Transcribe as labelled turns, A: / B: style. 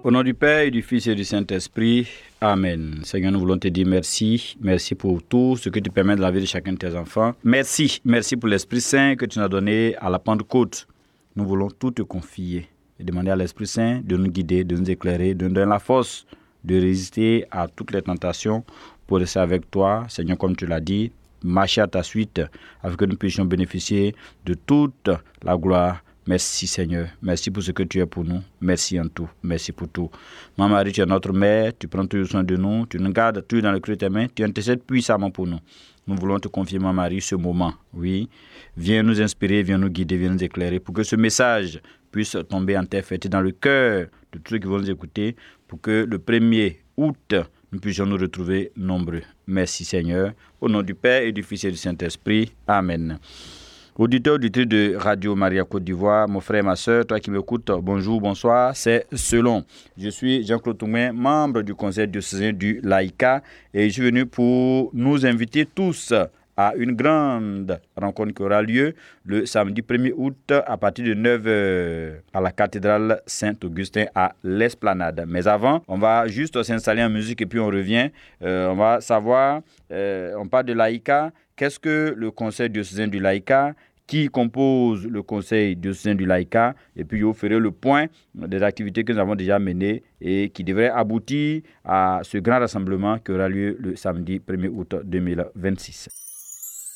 A: Au nom du Père et du Fils et du Saint-Esprit, Amen. Seigneur, nous voulons te dire merci. Merci pour tout ce que tu permets de la vie de chacun de tes enfants. Merci. Merci pour l'Esprit Saint que tu nous as donné à la Pentecôte. Nous voulons tout te confier et demander à l'Esprit Saint de nous guider, de nous éclairer, de nous donner la force de résister à toutes les tentations pour rester avec toi, Seigneur, comme tu l'as dit, marcher à ta suite afin que nous puissions bénéficier de toute la gloire. Merci Seigneur, merci pour ce que tu es pour nous, merci en tout, merci pour tout. Maman Marie, tu es notre mère, tu prends toujours soin de nous, tu nous gardes toujours dans le creux de tes mains, tu intercèdes puissamment pour nous. Nous voulons te confier, Maman Marie, ce moment, oui. Viens nous inspirer, viens nous guider, viens nous éclairer pour que ce message puisse tomber en terre fertile dans le cœur de tous ceux qui vont nous écouter, pour que le 1er août, nous puissions nous retrouver nombreux. Merci Seigneur, au nom du Père et du Fils et du Saint-Esprit, Amen. Auditeur, auditrice de Radio Maria Côte d'Ivoire, mon frère, ma soeur, toi qui m'écoutes, bonjour, bonsoir, c'est Selon. Je suis Jean-Claude Toumain, membre du conseil diocésain du Laïka, et je suis venu pour nous inviter tous à une grande rencontre qui aura lieu le samedi 1er août à partir de 9h à la cathédrale Saint-Augustin à l'Esplanade. Mais avant, on va juste s'installer en musique et puis on revient. On va savoir, on parle de Laïka. Qu'est-ce que le conseil diocésain du Laïka? Qui compose le conseil diocésain du Laïka? Et puis, je vous ferai le point des activités que nous avons déjà menées et qui devraient aboutir à ce grand rassemblement qui aura lieu le samedi 1er août 2026.